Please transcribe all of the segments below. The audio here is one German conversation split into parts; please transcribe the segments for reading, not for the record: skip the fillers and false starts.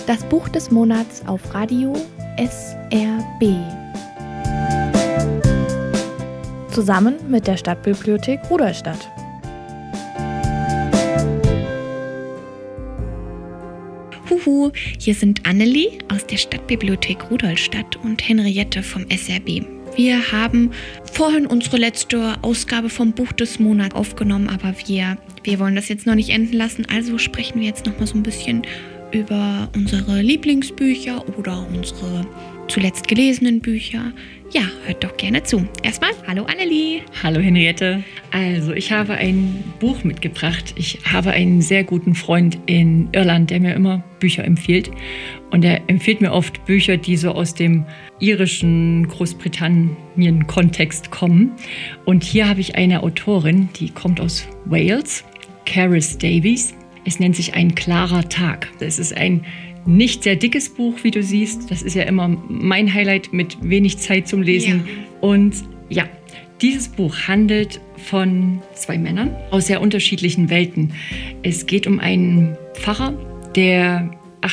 Das Buch des Monats auf Radio SRB. Zusammen mit der Stadtbibliothek Rudolstadt. Huhu, hier sind Annelie aus der Stadtbibliothek Rudolstadt und Henriette vom SRB. Wir haben vorhin unsere letzte Ausgabe vom Buch des Monats aufgenommen, aber wir wollen das jetzt noch nicht enden lassen, also sprechen wir jetzt noch mal so ein bisschen über unsere Lieblingsbücher oder unsere zuletzt gelesenen Bücher. Ja, hört doch gerne zu. Erstmal, hallo Annelie. Hallo Henriette. Also, ich habe ein Buch mitgebracht. Ich habe einen sehr guten Freund in Irland, der mir immer Bücher empfiehlt. Und er empfiehlt mir oft Bücher, die so aus dem irischen Großbritannien-Kontext kommen. Und hier habe ich eine Autorin, die kommt aus Wales, Cerys Davies. Es nennt sich Ein klarer Tag. Es ist ein nicht sehr dickes Buch, wie du siehst. Das ist ja immer mein Highlight mit wenig Zeit zum Lesen. Ja. Und ja, dieses Buch handelt von zwei Männern aus sehr unterschiedlichen Welten. Es geht um einen Pfarrer, der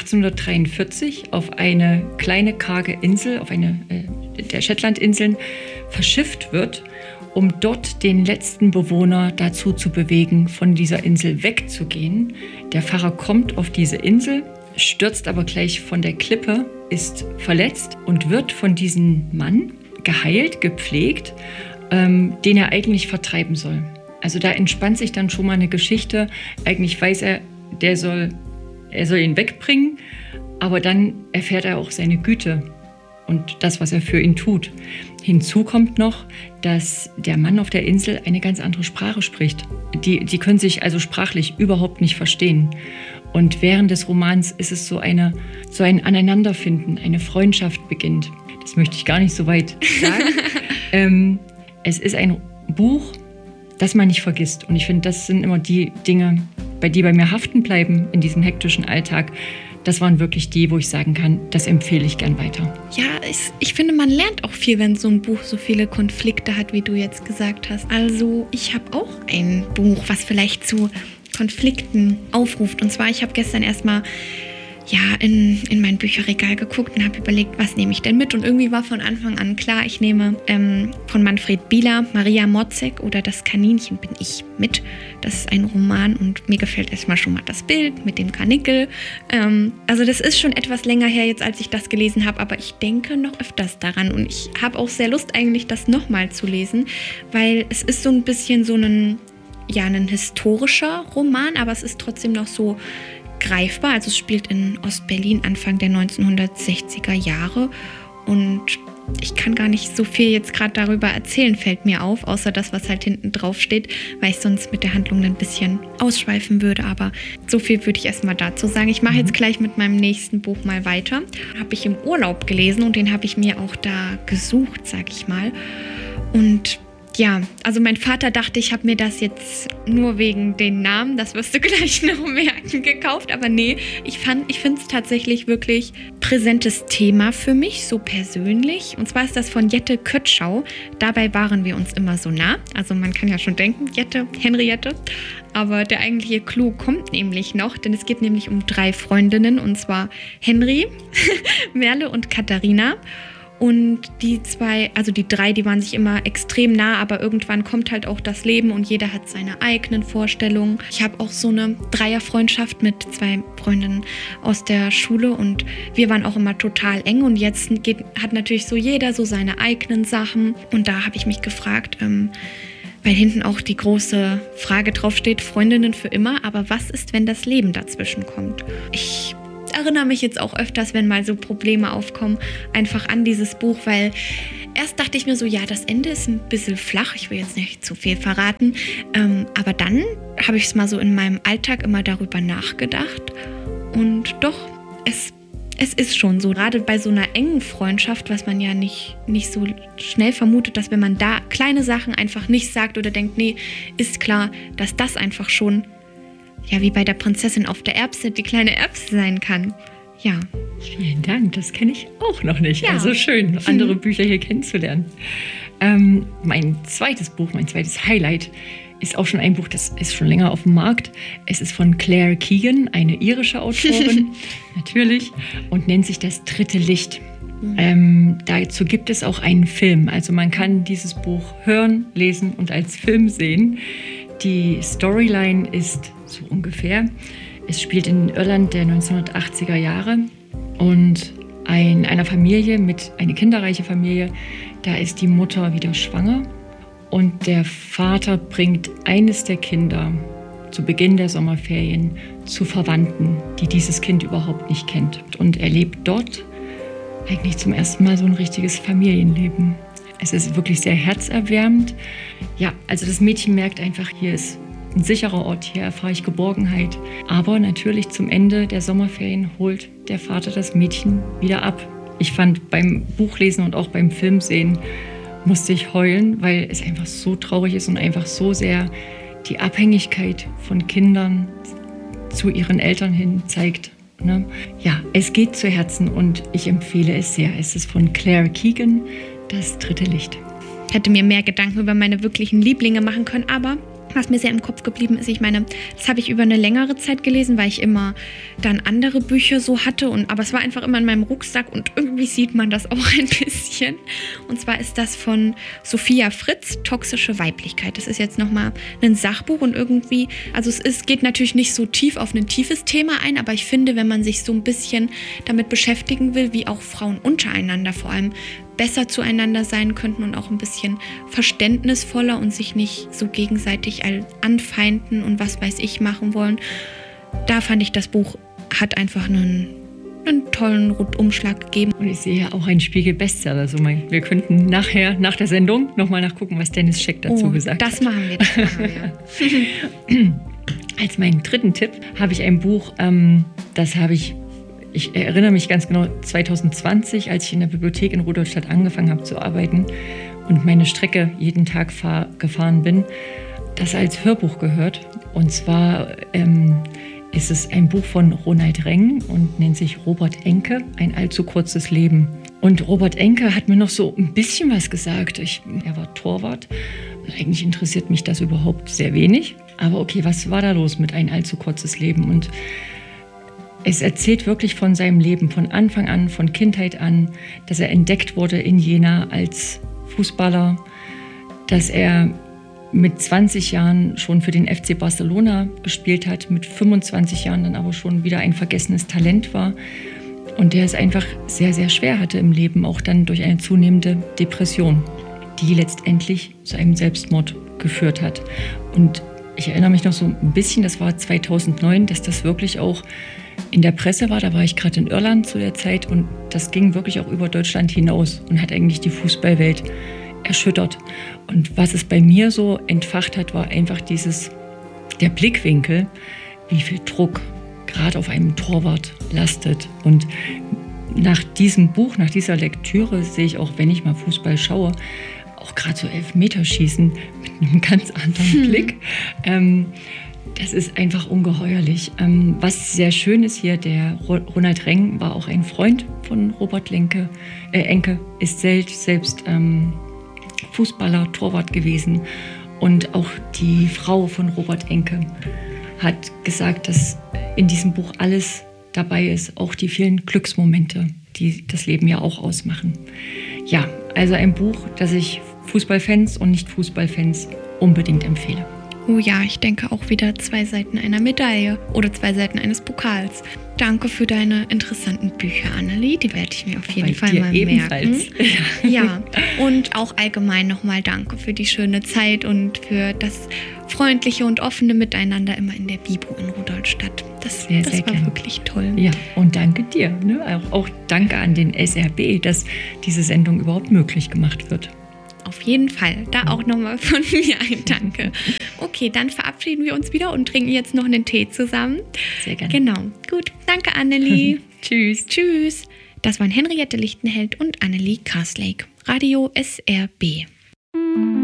1843 auf eine kleine karge Insel, auf eine der Shetlandinseln, verschifft wird, um dort den letzten Bewohner dazu zu bewegen, von dieser Insel wegzugehen. Der Pfarrer kommt auf diese Insel, stürzt aber gleich von der Klippe, ist verletzt und wird von diesem Mann geheilt, gepflegt, den er eigentlich vertreiben soll. Also da entspannt sich dann schon mal eine Geschichte. Eigentlich weiß er, er soll ihn wegbringen, aber dann erfährt er auch seine Güte und das, was er für ihn tut. Hinzu kommt noch, dass der Mann auf der Insel eine ganz andere Sprache spricht. Die können sich also sprachlich überhaupt nicht verstehen. Und während des Romans ist es so ein Aneinanderfinden, eine Freundschaft beginnt. Das möchte ich gar nicht so weit sagen. Es ist ein Buch, das man nicht vergisst. Und ich finde, das sind immer die Dinge, die bei mir haften bleiben in diesem hektischen Alltag. Das waren wirklich die, wo ich sagen kann, das empfehle ich gern weiter. Ja, ich finde, man lernt auch viel, wenn so ein Buch so viele Konflikte hat, wie du jetzt gesagt hast. Also ich habe auch ein Buch, was vielleicht zu Konflikten aufruft. Und zwar, ich habe gestern erstmal in mein Bücherregal geguckt und habe überlegt, was nehme ich denn mit? Und irgendwie war von Anfang an klar, ich nehme von Manfred Bieler Maria Motzek oder Das Kaninchen bin ich mit. Das ist ein Roman und mir gefällt erstmal schon mal das Bild mit dem Karnickel. Also das ist schon etwas länger her jetzt, als ich das gelesen habe, aber ich denke noch öfters daran und ich habe auch sehr Lust eigentlich, das nochmal zu lesen, weil es ist so ein bisschen so ein historischer Roman, aber es ist trotzdem noch so greifbar. Also es spielt in Ostberlin Anfang der 1960er Jahre und ich kann gar nicht so viel jetzt gerade darüber erzählen, fällt mir auf, außer das, was halt hinten drauf steht, weil ich sonst mit der Handlung ein bisschen ausschweifen würde, aber so viel würde ich erstmal dazu sagen. Ich mache jetzt gleich mit meinem nächsten Buch mal weiter. Habe ich im Urlaub gelesen und den habe ich mir auch da gesucht, sag ich mal. Und ja, also mein Vater dachte, ich habe mir das jetzt nur wegen den Namen, das wirst du gleich noch merken, gekauft. Aber nee, ich finde es tatsächlich wirklich präsentes Thema für mich, so persönlich. Und zwar ist das von Jette Kötschau. Dabei waren wir uns immer so nah. Also man kann ja schon denken, Jette, Henriette. Aber der eigentliche Clou kommt nämlich noch, denn es geht nämlich um 3 Freundinnen. Und zwar Henry, Merle und Katharina. Und die 2, also die 3, die waren sich immer extrem nah, aber irgendwann kommt halt auch das Leben und jeder hat seine eigenen Vorstellungen. Ich habe auch so eine Dreierfreundschaft mit 2 Freundinnen aus der Schule und wir waren auch immer total eng und jetzt hat natürlich so jeder so seine eigenen Sachen und da habe ich mich gefragt, weil hinten auch die große Frage draufsteht, Freundinnen für immer, aber was ist, wenn das Leben dazwischen kommt? Ich erinnere mich jetzt auch öfters, wenn mal so Probleme aufkommen, einfach an dieses Buch, weil erst dachte ich mir so, ja, das Ende ist ein bisschen flach, ich will jetzt nicht zu viel verraten, aber dann habe ich es mal so in meinem Alltag immer darüber nachgedacht und doch, es ist schon so, gerade bei so einer engen Freundschaft, was man ja nicht so schnell vermutet, dass wenn man da kleine Sachen einfach nicht sagt oder denkt, nee, ist klar, dass das einfach schon ja, wie bei der Prinzessin auf der Erbse, die kleine Erbse sein kann. Ja. Vielen Dank, das kenne ich auch noch nicht. Ja. Also schön, andere Bücher hier kennenzulernen. Mein zweites Buch, mein zweites Highlight ist auch schon ein Buch, das ist schon länger auf dem Markt. Es ist von Claire Keegan, eine irische Autorin, natürlich, und nennt sich Das dritte Licht. Dazu gibt es auch einen Film. Also man kann dieses Buch hören, lesen und als Film sehen. Die Storyline ist so ungefähr. Es spielt in Irland der 1980er Jahre und einer Familie, eine kinderreiche Familie, da ist die Mutter wieder schwanger und der Vater bringt eines der Kinder zu Beginn der Sommerferien zu Verwandten, die dieses Kind überhaupt nicht kennt. Und er lebt dort eigentlich zum ersten Mal so ein richtiges Familienleben. Es ist wirklich sehr herzerwärmend. Ja, also das Mädchen merkt einfach, hier ist ein sicherer Ort, hier erfahre ich Geborgenheit. Aber natürlich zum Ende der Sommerferien holt der Vater das Mädchen wieder ab. Ich fand beim Buchlesen und auch beim Filmsehen musste ich heulen, weil es einfach so traurig ist und einfach so sehr die Abhängigkeit von Kindern zu ihren Eltern hin zeigt. Ne? Ja, es geht zu Herzen und ich empfehle es sehr. Es ist von Claire Keegan, Das dritte Licht. Ich hätte mir mehr Gedanken über meine wirklichen Lieblinge machen können, aber was mir sehr im Kopf geblieben ist, ich meine, das habe ich über eine längere Zeit gelesen, weil ich immer dann andere Bücher so hatte, aber es war einfach immer in meinem Rucksack und irgendwie sieht man das auch ein bisschen. Und zwar ist das von Sophia Fritz, Toxische Weiblichkeit. Das ist jetzt nochmal ein Sachbuch und irgendwie, also es geht natürlich nicht so tief auf ein tiefes Thema ein, aber ich finde, wenn man sich so ein bisschen damit beschäftigen will, wie auch Frauen untereinander vor allem besser zueinander sein könnten und auch ein bisschen verständnisvoller und sich nicht so gegenseitig anfeinden und was weiß ich machen wollen. Da fand ich, das Buch hat einfach einen tollen Rundumschlag gegeben. Und ich sehe auch einen Spiegel-Bestseller. Also wir könnten nachher, nach der Sendung, nochmal nachgucken, was Dennis Scheck dazu gesagt hat. Das machen wir. Als meinen dritten Tipp habe ich ein Buch, ich erinnere mich ganz genau, 2020, als ich in der Bibliothek in Rudolstadt angefangen habe zu arbeiten und meine Strecke jeden Tag gefahren bin, das als Hörbuch gehört. Und zwar ist es ein Buch von Ronald Reng und nennt sich Robert Enke, ein allzu kurzes Leben. Und Robert Enke hat mir noch so ein bisschen was gesagt. Er war Torwart. Eigentlich interessiert mich das überhaupt sehr wenig. Aber okay, was war da los mit ein allzu kurzes Leben? Und es erzählt wirklich von seinem Leben, von Anfang an, von Kindheit an, dass er entdeckt wurde in Jena als Fußballer, dass er mit 20 Jahren schon für den FC Barcelona gespielt hat, mit 25 Jahren dann aber schon wieder ein vergessenes Talent war und der es einfach sehr, sehr schwer hatte im Leben, auch dann durch eine zunehmende Depression, die letztendlich zu einem Selbstmord geführt hat. Und ich erinnere mich noch so ein bisschen, das war 2009, dass das wirklich auch in der Presse war. Da war ich gerade in Irland zu der Zeit und das ging wirklich auch über Deutschland hinaus und hat eigentlich die Fußballwelt erschüttert. Und was es bei mir so entfacht hat, war einfach der Blickwinkel, wie viel Druck gerade auf einem Torwart lastet. Und nach diesem Buch, nach dieser Lektüre sehe ich auch, wenn ich mal Fußball schaue, auch gerade so Elfmeterschießen mit einem ganz anderen Blick. Das ist einfach ungeheuerlich. Was sehr schön ist hier, der Ronald Reng war auch ein Freund von Robert Enke, ist selbst Fußballer, Torwart gewesen. Und auch die Frau von Robert Enke hat gesagt, dass in diesem Buch alles dabei ist, auch die vielen Glücksmomente, die das Leben ja auch ausmachen. Ja, also ein Buch, das ich Fußballfans und Nicht-Fußballfans unbedingt empfehle. Oh ja, ich denke auch wieder 2 Seiten einer Medaille oder 2 Seiten eines Pokals. Danke für deine interessanten Bücher, Annelie. Die werde ich mir auf jeden Fall mal merken. Ja, und auch allgemein nochmal danke für die schöne Zeit und für das freundliche und offene Miteinander immer in der Bibo in Rudolstadt. Das war gern. Wirklich toll. Ja, und danke dir. Ne? Auch danke an den SRB, dass diese Sendung überhaupt möglich gemacht wird. Auf jeden Fall. Da auch nochmal von mir ein Danke. Okay, dann verabschieden wir uns wieder und trinken jetzt noch einen Tee zusammen. Sehr gerne. Genau. Gut. Danke, Annelie. Tschüss. Tschüss. Das waren Henriette Lichtenheld und Annelie Karslake. Radio SRB.